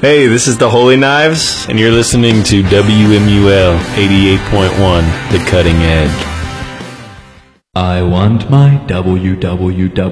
Hey, this is the Holy Knives, and you're listening to WMUL 88.1, The Cutting Edge. I want my WWW